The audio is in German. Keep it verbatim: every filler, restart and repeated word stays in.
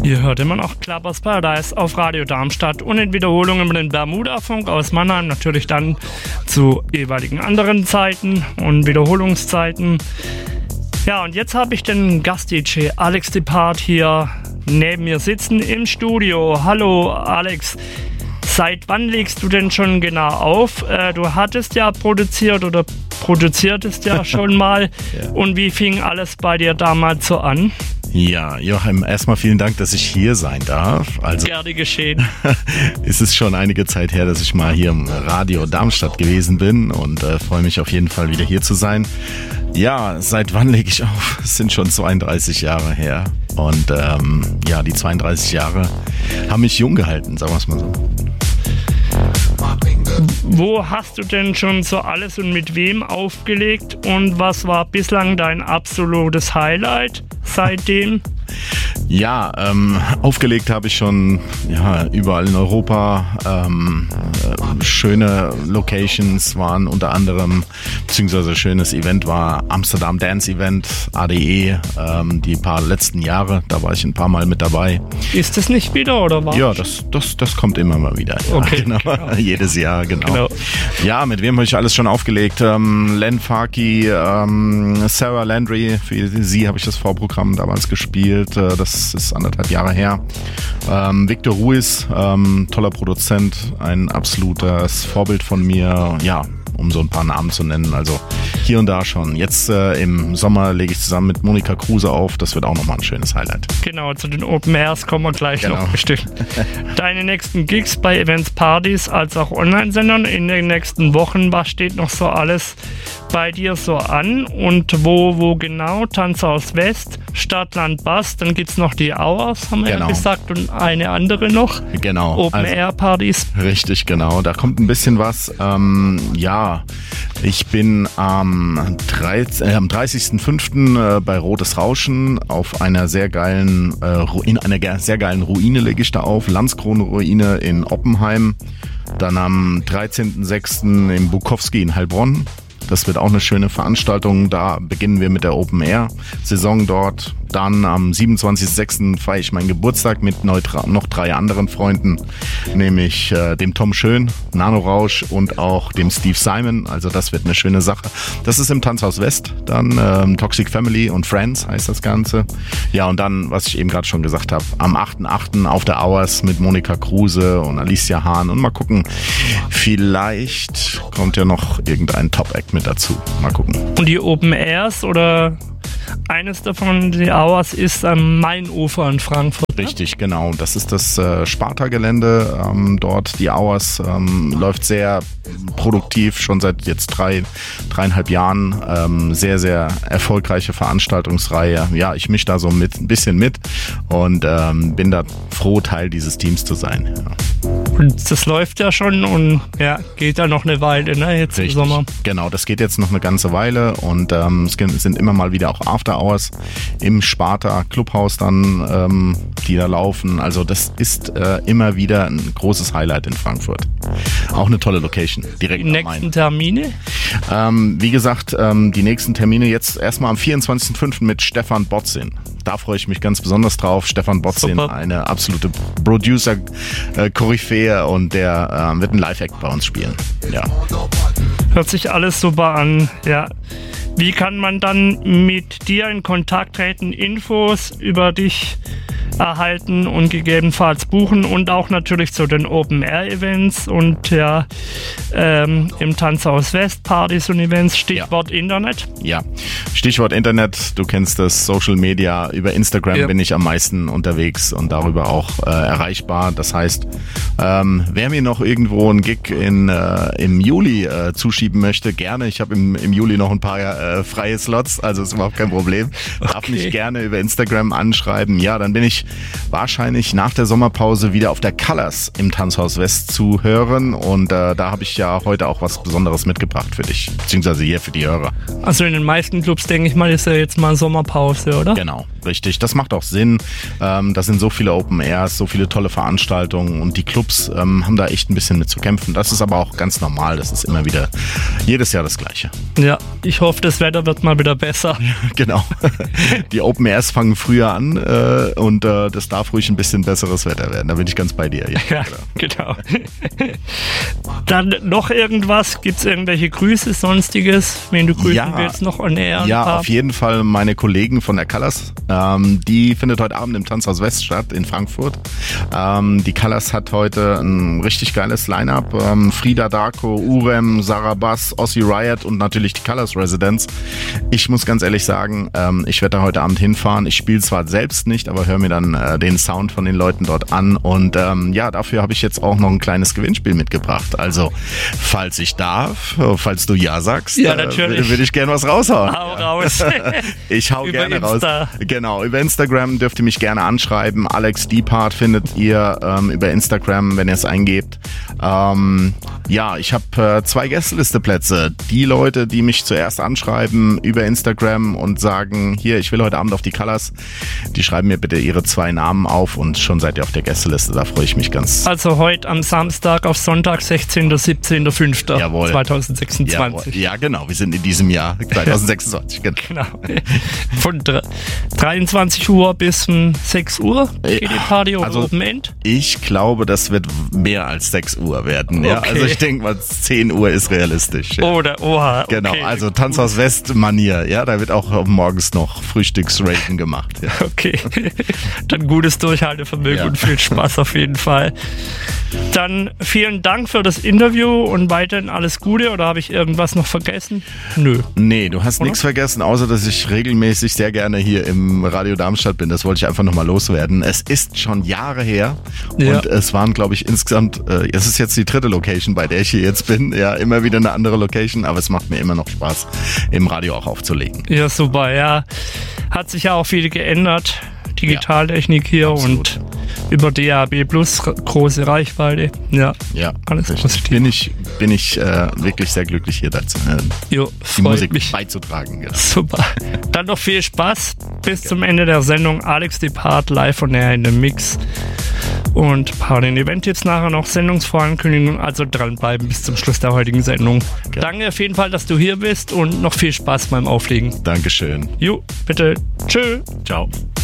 Ihr hört immer noch Clubbers Paradise auf Radio Darmstadt und in Wiederholungen mit dem Bermuda-Funk aus Mannheim, natürlich dann zu jeweiligen anderen Zeiten und Wiederholungszeiten. Ja, und jetzt habe ich den Gast-D J Alex Depart hier neben mir sitzen im Studio. Hallo Alex, seit wann legst du denn schon genau auf? Äh, du hattest ja produziert oder produziertest ja schon mal. Ja. Und wie fing alles bei dir damals so an? Ja, Joachim, erstmal vielen Dank, dass ich hier sein darf. Also, gerne geschehen. Es ist schon einige Zeit her, dass ich mal hier im Radio Darmstadt gewesen bin und äh, freue mich auf jeden Fall wieder hier zu sein. Ja, seit wann lege ich auf? Es sind schon zweiunddreißig Jahre her. Und ähm, ja, die zweiunddreißig Jahre haben mich jung gehalten, sagen wir es mal so. Wo hast du denn schon so alles und mit wem aufgelegt und was war bislang dein absolutes Highlight seitdem? Ja, ähm, aufgelegt habe ich schon ja, überall in Europa. Ähm, äh, schöne Locations waren unter anderem, beziehungsweise schönes Event war Amsterdam Dance Event, A D E, ähm, die paar letzten Jahre, da war ich ein paar Mal mit dabei. Ist das nicht wieder oder was? Ja, das, das, das kommt immer mal wieder. Ja, okay, genau. Genau. Jedes Jahr, genau. genau. Ja, mit wem habe ich alles schon aufgelegt? Ähm, Len Farkey, ähm, Sarah Landry, für sie habe ich das Vorprogramm damals gespielt. Äh, das ist anderthalb Jahre her. Ähm, Victor Ruiz, ähm, toller Produzent, ein absolutes Vorbild von mir. Ja, um so ein paar Namen zu nennen. Also hier und da schon. Jetzt äh, im Sommer lege ich zusammen mit Monika Kruse auf. Das wird auch nochmal ein schönes Highlight. Genau, zu den Open Airs kommen wir gleich genau. noch bestimmt. Deine nächsten Gigs bei Events, Partys als auch Online-Sendern in den nächsten Wochen. Was steht noch so alles bei dir so an? Und wo, wo genau? Tanzhaus West, Stadtland Bass. Dann gibt es noch die Hours, haben wir genau. ja gesagt. Und eine andere noch. Genau. Open also, Air Partys. Richtig, genau. Da kommt ein bisschen was. Ähm, ja, ich bin am dreißigsten fünften äh, bei Rotes Rauschen auf einer sehr geilen, äh, in einer sehr geilen Ruine lege ich da auf, Landskrone-Ruine in Oppenheim. Dann am dreizehnten sechsten im Bukowski in Heilbronn. Das wird auch eine schöne Veranstaltung. Da beginnen wir mit der Open Air Saison dort. Dann am siebenundzwanzigsten sechsten feiere ich meinen Geburtstag mit neutra- noch drei anderen Freunden, nämlich äh, dem Tom Schön, Nano Rausch und auch dem Steve Simon. Also das wird eine schöne Sache. Das ist im Tanzhaus West. Dann ähm, Toxic Family und Friends heißt das Ganze. Ja, und dann, was ich eben gerade schon gesagt habe, am achten achten auf der Hours mit Monika Kruse und Alicia Hahn. Und mal gucken, vielleicht kommt ja noch irgendein Top-Act mit dazu. Mal gucken. Und die Open Airs oder eines davon, die Hours, ist am Mainufer in Frankfurt. Richtig, genau. Das ist das äh, Sparta-Gelände. Ähm, dort die Hours ähm, läuft sehr produktiv, schon seit jetzt drei, dreieinhalb Jahren. Ähm, sehr, sehr erfolgreiche Veranstaltungsreihe. Ja, ich mische da so mit, ein bisschen mit und ähm, bin da froh, Teil dieses Teams zu sein. Ja. Und das läuft ja schon und ja, geht ja noch eine Weile, ne, jetzt Richtig. im Sommer. Genau, das geht jetzt noch eine ganze Weile und ähm, es sind immer mal wieder auch After Hours im Sparta Clubhaus dann, ähm, die da laufen. Also das ist äh, immer wieder ein großes Highlight in Frankfurt. Auch eine tolle Location, direkt Die am nächsten Main. Termine? Ähm, wie gesagt, ähm, die nächsten Termine jetzt erstmal am vierundzwanzigsten fünften mit Stefan Botzin. Da freue ich mich ganz besonders drauf. Stefan Botzin, Super. Eine absolute Producer-Koryphäe und der äh, wird ein Live-Act bei uns spielen. Ja. Hört sich alles super an, ja. Wie kann man dann mit dir in Kontakt treten, Infos über dich erhalten und gegebenenfalls buchen und auch natürlich zu den Open-Air-Events und ja, ähm, im Tanzhaus West, Partys und Events, Stichwort ja. Internet? Ja, Stichwort Internet, du kennst das, Social Media, über Instagram ja. bin ich am meisten unterwegs und darüber auch äh, erreichbar. Das heißt, ähm, wer mir noch irgendwo einen Gig in, äh, im Juli äh, zuschieben möchte, gerne. Ich habe im, im Juli noch ein paar äh, freie Slots, also ist überhaupt kein Problem. Darf okay. mich gerne über Instagram anschreiben. Ja, dann bin ich wahrscheinlich nach der Sommerpause wieder auf der Colors im Tanzhaus West zu hören und äh, da habe ich ja heute auch was Besonderes mitgebracht für dich, beziehungsweise hier für die Hörer. Also in den meisten Clubs, denke ich mal, ist ja jetzt mal Sommerpause, oder? Genau, richtig. Das macht auch Sinn. Ähm, da sind so viele Open Airs, so viele tolle Veranstaltungen und die Clubs ähm, haben da echt ein bisschen mit zu kämpfen. Das ist aber auch ganz normal. Das ist immer wieder jedes Jahr das Gleiche. Ja, ich hoffe, das Wetter wird mal wieder besser. Genau. Die Open Airs fangen früher an äh, und äh, äh, das darf ruhig ein bisschen besseres Wetter werden. Da bin ich ganz bei dir. Ja, ja genau. Dann noch irgendwas? Gibt es irgendwelche Grüße, Sonstiges, wen du grüßen ja, willst, noch on air? Ja, auf jeden Fall meine Kollegen von der Colors. Ähm, die findet heute Abend im Tanzhaus West statt in Frankfurt. Ähm, die Colors hat heute ein richtig geiles Line-Up. Ähm, Frida Darko, Urem, Sarah Bass, Ossie Riot und natürlich die Colors Residents. Ich muss ganz ehrlich sagen, ähm, ich werde da heute Abend hinfahren. Ich spiele zwar selbst nicht, aber höre mir dann äh, den Sound von den Leuten dort an. Und ähm, ja, dafür habe ich jetzt auch noch ein kleines Gewinnspiel mitgebracht. Also, falls ich darf, falls du ja sagst, ja, äh, würde, würde ich gerne was raushauen. Hau raus. Ich hau Über gerne Insta. raus. Genau, über Instagram dürft ihr mich gerne anschreiben. Alex Diephardt findet ihr ähm, über Instagram, wenn ihr es eingebt. Ähm, ja, ich habe äh, zwei Gästelisteplätze. Die Leute, die mich zuerst anschreiben über Instagram und sagen, hier, ich will heute Abend auf die Colors, die schreiben mir bitte ihre zwei Namen auf und schon seid ihr auf der Gästeliste. Da freue ich mich ganz. Also heute am Samstag auf Sonntag, sechzehnter, siebzehnter, fünfter zweitausendsechsundzwanzig. Jawohl. Ja, genau. Wir sind in diesem Jahr zweitausendsechsundzwanzig. Genau. Genau. Von dreiundzwanzig Uhr bis um sechs Uhr geht die Party oder also, Open End? Ich glaube, das wird mehr als sechs Uhr werden. Ja? Okay. Also ich denke mal, zehn Uhr ist realistisch. Ja. Oder, oha. Okay. Genau, also Tanzhaus West Manier. Ja, da wird auch morgens noch Frühstücksraten gemacht. Ja. Okay. Dann gutes Durchhaltevermögen ja. und viel Spaß auf jeden Fall. Dann vielen Dank für das Interview und weiterhin alles Gute. Oder habe ich irgendwas noch vergessen? Nö. Nee, du hast nichts vergessen, außer dass ich regelmäßig sehr gerne hier im Radio Darmstadt bin. Das wollte ich einfach nochmal loswerden. Es ist schon Jahre her ja. und es waren, glaube ich, insgesamt, äh, es ist jetzt die dritte Location, bei der ich hier jetzt bin. Ja, immer wieder eine andere Location, aber es macht mir immer noch Spaß, im Radio auch aufzulegen. Ja, super, ja. Hat sich ja auch viel geändert. Digitaltechnik hier ja, und über D A B Plus große Reichweite. Ja, ja alles positiv. Bin ich, bin ich äh, wirklich sehr glücklich hier dazu, äh, jo, die Musik mich. beizutragen. Ja. Super. Dann noch viel Spaß bis ja. zum Ende der Sendung. Alex Diephardt live von Air in the Mix. Und ein paar den Event-Tipps nachher noch, Sendungsvorankündigungen, also dranbleiben bis zum Schluss der heutigen Sendung. Ja. Danke auf jeden Fall, dass du hier bist und noch viel Spaß beim Auflegen. Dankeschön. Jo, bitte. Tschö. Ciao.